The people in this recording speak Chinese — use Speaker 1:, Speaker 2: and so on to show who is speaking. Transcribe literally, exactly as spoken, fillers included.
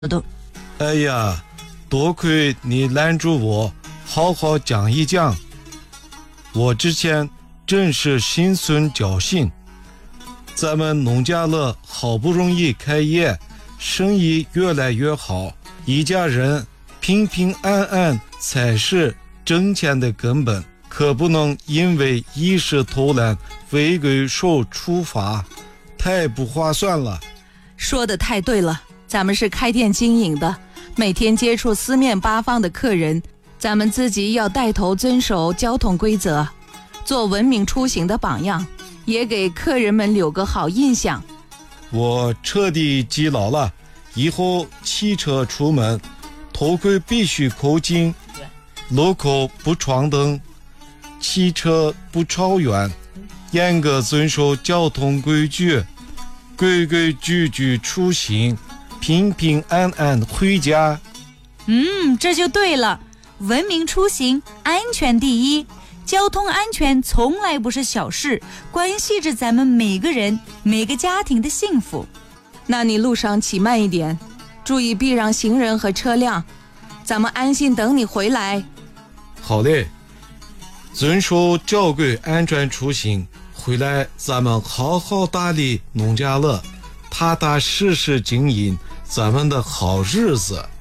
Speaker 1: 的。
Speaker 2: 哎呀，多亏你拦住我，好好讲一讲。我之前真是心存侥幸，咱们农家乐好不容易开业，生意越来越好，一家人平平安安才是挣钱的根本，可不能因为一时偷懒违规受处罚，太不划算了。
Speaker 1: 说得太对了，咱们是开店经营的，每天接触四面八方的客人，咱们自己要带头遵守交通规则，做文明出行的榜样，也给客人们留个好印象。
Speaker 2: 我彻底记牢了，以后骑车出门，头盔必须扣紧，路口不闯灯，骑车不超远，严格遵守交通规矩，规规矩矩出行，平平安安回家。
Speaker 3: 嗯，这就对了，文明出行，安全第一。交通安全从来不是小事，关系着咱们每个人每个家庭的幸福。
Speaker 1: 那你路上骑慢一点，注意避让行人和车辆，咱们安心等你回来。
Speaker 2: 好嘞，遵守交规，安全出行，回来咱们好好打理农家乐，踏踏实实经营咱们的好日子。